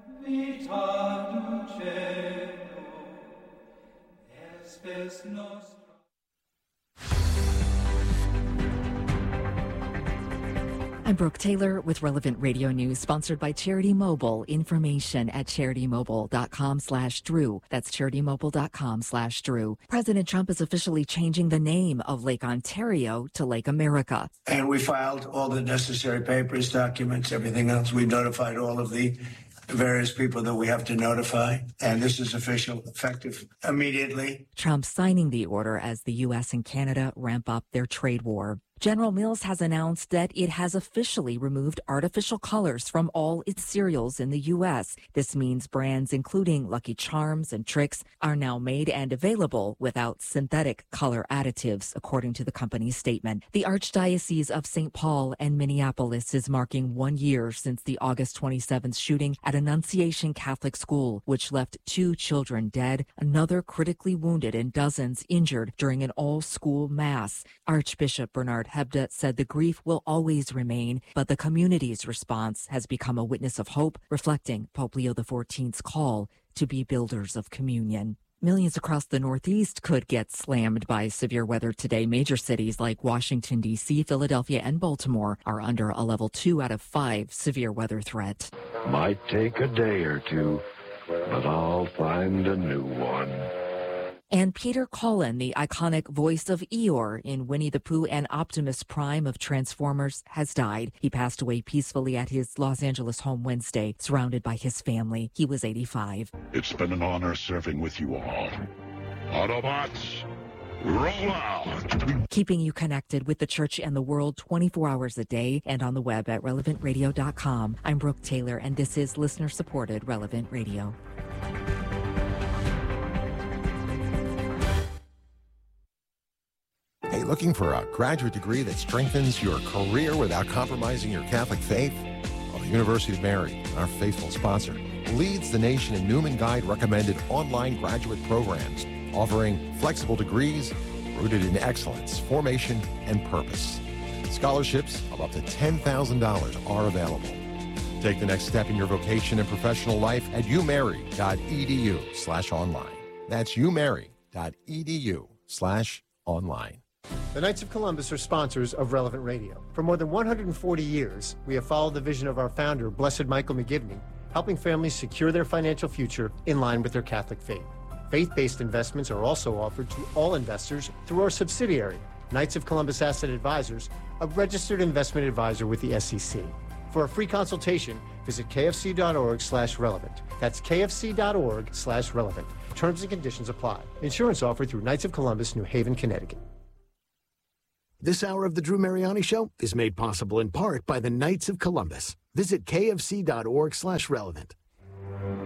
S9: I'm Brooke Taylor with Relevant Radio News, sponsored by Charity Mobile. Information at CharityMobile.com slash Drew. That's CharityMobile.com slash Drew. President Trump is officially changing the name of Lake Ontario to Lake America.
S23: And we filed all the necessary papers, documents, everything else. We notified all of the various people that we have to notify, and this is official, effective immediately.
S9: Trump signing the order as the U S and Canada ramp up their trade war. General Mills has announced that it has officially removed artificial colors from all its cereals in the U S. This means brands including Lucky Charms and Trix are now made and available without synthetic color additives, according to the company's statement. The Archdiocese of Saint Paul and Minneapolis is marking one year since the August twenty-seventh shooting at Annunciation Catholic School, which left two children dead, another critically wounded, and dozens injured during an all-school mass. Archbishop Bernard Hebda said the grief will always remain, but the community's response has become a witness of hope, reflecting Pope Leo the fourteenth's call to be builders of communion. Millions across the Northeast could get slammed by severe weather today. Major cities like Washington, D C, Philadelphia, and Baltimore are under a level two out of five severe weather threat.
S24: Might take a day or two, but I'll find a new one.
S9: And Peter Cullen, the iconic voice of Eeyore in Winnie the Pooh and Optimus Prime of Transformers, has died. He passed away peacefully at his Los Angeles home Wednesday, surrounded by his family. He was eighty-five.
S24: It's been an honor serving with you all. Autobots, roll out!
S9: Keeping you connected with the church and the world twenty-four hours a day and on the web at relevant radio dot com. I'm Brooke Taylor, and this is listener-supported Relevant Radio.
S22: Hey, looking for a graduate degree that strengthens your career without compromising your Catholic faith? Well, the University of Mary, our faithful sponsor, leads the nation in Newman Guide recommended online graduate programs, offering flexible degrees rooted in excellence, formation, and purpose. Scholarships of up to ten thousand dollars are available. Take the next step in your vocation and professional life at umary.edu slash online. That's umary.edu dot e d u slash online.
S6: The Knights of Columbus are sponsors of Relevant Radio. For more than one hundred forty years, we have followed the vision of our founder, Blessed Michael McGivney, helping families secure their financial future in line with their Catholic faith. Faith-based investments are also offered to all investors through our subsidiary, Knights of Columbus Asset Advisors, a registered investment advisor with the S E C. For a free consultation, visit kfc.org slash relevant. That's kfc.org slash relevant. Terms and conditions apply. Insurance offered through Knights of Columbus, New Haven, Connecticut.
S7: This hour of the Drew Mariani Show is made possible in part by the Knights of Columbus. Visit kfc.org slash relevant.